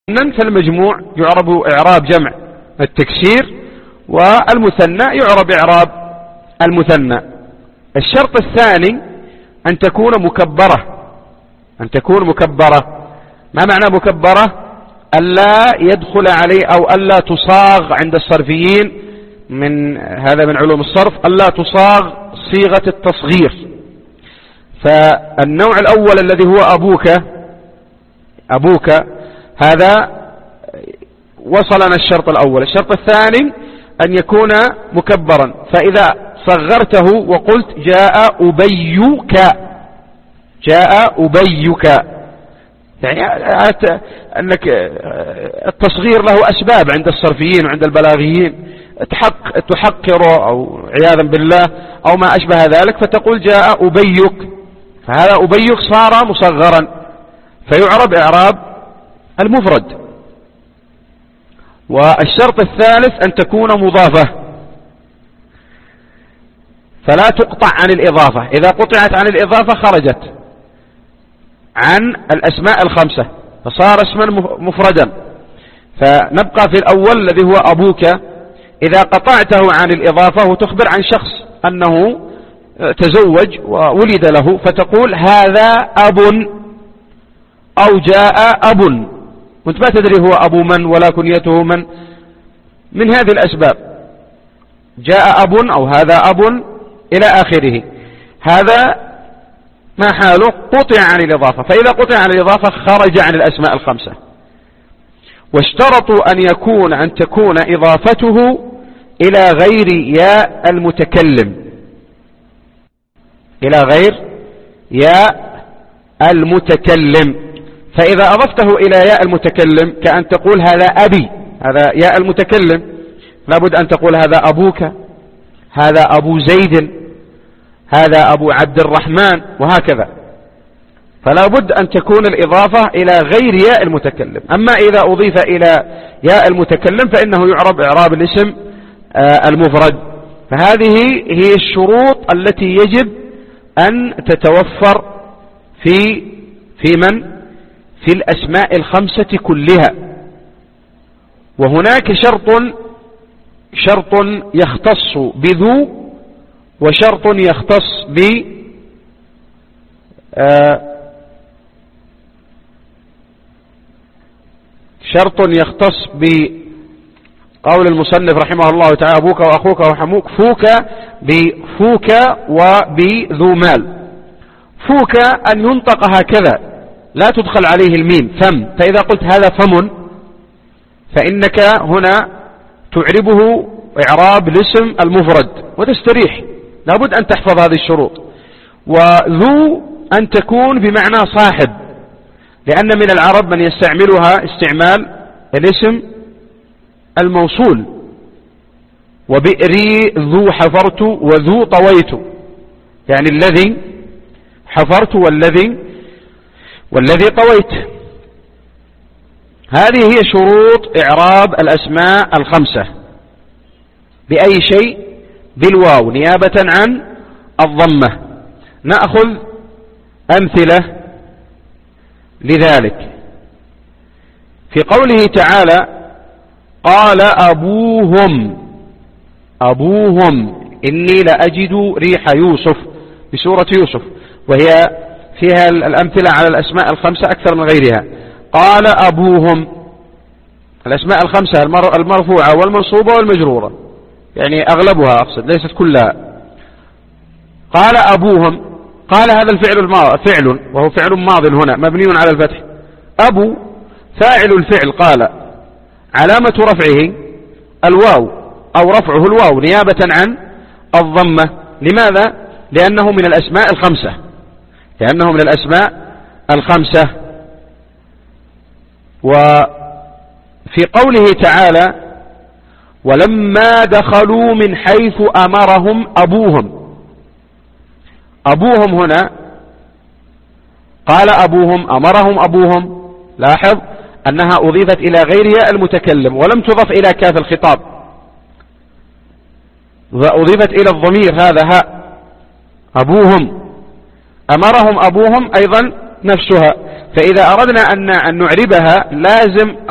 فالمجموع يعرب إعراب جمع التكسير، والمثنى يعرب إعراب المثنى. الشرط الثاني أن تكون مكبرة. أن تكون مكبرة. ما معنى مكبرة؟ ألا يدخل عليه أو ألا تصاغ عند الصرفيين، هذا من علوم الصرف، ألا تصاغ صيغة التصغير. فالنوع الأول الذي هو أبوك هذا وصلنا الشرط الأول. الشرط الثاني أن يكون مكبرا، فإذا صغرته وقلت جاء أبيك، يعني أنك التصغير له أسباب عند الصرفيين وعند البلاغيين، تحقر أو عياذا بالله أو ما أشبه ذلك، فتقول جاء أبيك، فهذا أبيك صار مصغرا فيعرب إعراب المفرد. والشرط الثالث أن تكون مضافة، فلا تقطع عن الإضافة. إذا قطعت عن الإضافة خرجت عن الأسماء الخمسة فصار اسما مفردا. فنبقى في الأول الذي هو أبوك، إذا قطعته عن الإضافة وتخبر عن شخص أنه تزوج وولد له، فتقول هذا أب أو جاء أب، وانت ما تدري هو أبو من ولا كنيته من هذه الأسباب، جاء أب أو هذا أب إلى آخره. هذا ما حاله قطع عن الإضافة، فإذا قطع عن الإضافة خرج عن الأسماء الخمسة. واشترطوا أن تكون إضافته إلى غير ياء المتكلم، إلى غير ياء المتكلم. فإذا أضفته إلى ياء المتكلم كأن تقول هذا أبي، هذا ياء المتكلم، لابد أن تقول هذا أبوك، هذا أبو زيد، هذا أبو عبد الرحمن، وهكذا. فلا بد أن تكون الإضافة إلى غير ياء المتكلم. أما إذا أضيف إلى ياء المتكلم فإنه يعرب إعراب الاسم المفرد. فهذه هي الشروط التي يجب أن تتوفر في الأسماء الخمسة كلها. وهناك شرط يختص بذو، وشرط يختص بقول المصنف رحمه الله تعالى أبوك وأخوك وحموك، بفوك وبذو مال. فوك أن ينطق هكذا لا تدخل عليه الميم، فم. فإذا قلت هذا فم فإنك هنا تعربه إعراب الاسم المفرد وتستريح. لابد أن تحفظ هذه الشروط. وذو أن تكون بمعنى صاحب، لأن من العرب من يستعملها استعمال الاسم الموصول، وبئري ذو حفرت وذو طويت، يعني الذي حفرت والذي طويت. هذه هي شروط إعراب الأسماء الخمسة. بأي شيء؟ بالواو نيابة عن الضمة. نأخذ أمثلة لذلك. في قوله تعالى قال أبوهم إني لأجد ريح يوسف، بسورة يوسف، وهي فيها الأمثلة على الأسماء الخمسة أكثر من غيرها. قال أبوهم، الأسماء الخمسة المرفوعة والمنصوبة والمجرورة، يعني أغلبها أقصد، ليست كلها. قال أبوهم، قال هذا فعل وهو فعل ماض هنا مبني على الفتح. أبو فاعل الفعل، قال علامة رفعه الواو أو رفعه الواو نيابة عن الضمة. لماذا؟ لأنه من الأسماء الخمسة. وفي قوله تعالى ولما دخلوا من حيث أمرهم أبوهم هنا قال أبوهم، أمرهم أبوهم. لاحظ أنها أضيفت إلى غير ياء المتكلم ولم تضف إلى كاف الخطاب، أضيفت إلى الضمير هذا هاء أبوهم. أمرهم أبوهم أيضا نفسها. فإذا أردنا أن نعربها لازم